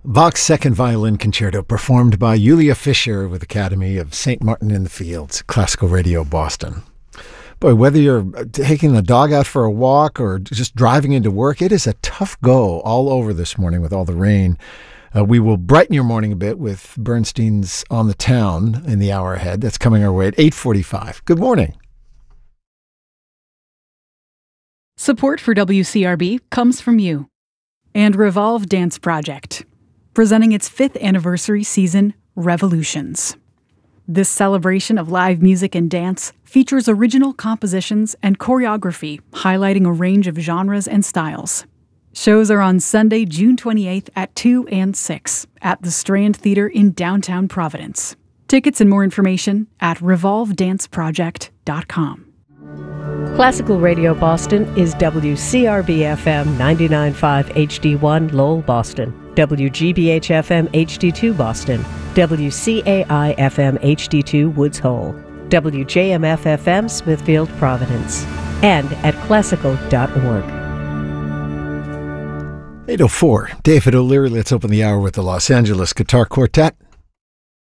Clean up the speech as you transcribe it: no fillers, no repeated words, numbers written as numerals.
Bach's Second Violin Concerto, performed by Julia Fischer with Academy of St. Martin in the Fields, Classical Radio Boston. Boy, whether you're taking the dog out for a walk or just driving into work, it is a tough go all over this morning with all the rain. We will brighten your morning a bit with Bernstein's On the Town in the hour ahead. That's coming our way at 8:45. Good morning. Support for WCRB comes from you and Revolve Dance Project, presenting its 5th anniversary season, Revolutions. This celebration of live music and dance features original compositions and choreography highlighting a range of genres and styles. Shows are on Sunday, June 28th at 2 and 6 at the Strand Theater in downtown Providence. Tickets and more information at revolvedanceproject.com. Classical Radio Boston is WCRB-FM 99.5 HD1 Lowell, Boston, WGBH-FM HD2 Boston, WCAI-FM HD2 Woods Hole, WJMF-FM Smithfield, Providence, and at classical.org. 8:04. David O'Leary, let's open the hour with the Los Angeles Guitar Quartet.